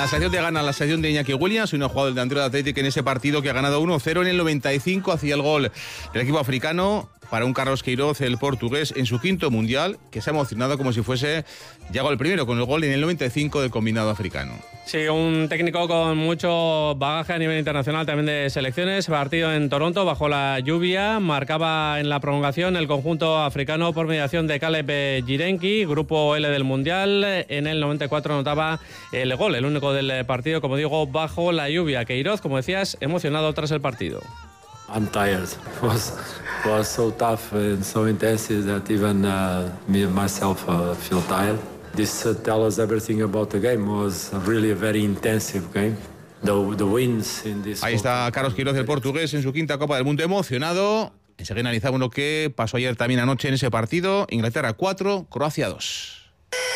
La selección de Ghana, la selección de Iñaki Williams, uno ha jugado el delantero de Athletic en ese partido que ha ganado 1-0 en el 95, hacía el gol del equipo africano para un Carlos Queiroz, el portugués, en su quinto mundial, que se ha emocionado como si fuese ya el primero, con el gol en el 95 del combinado africano. Sí, un técnico con mucho bagaje a nivel internacional, también de selecciones. Partido en Toronto bajo la lluvia, marcaba en la prolongación el conjunto africano por mediación de Caleb Girenki, grupo L del Mundial. En el 94 anotaba el gol, el único del partido, como digo, bajo la lluvia. Queiroz, como decías, emocionado tras el partido. I'm tired. It was so tough and so intense that even me myself feel tired. This tells us everything about the game. It was really a very intensive game. The wins in this. Ahí está Carlos Queiroz, el portugués, en su quinta Copa del Mundo, emocionado. Enseguida analizamos lo que pasó ayer también anoche en ese partido. Inglaterra 4, Croacia 2.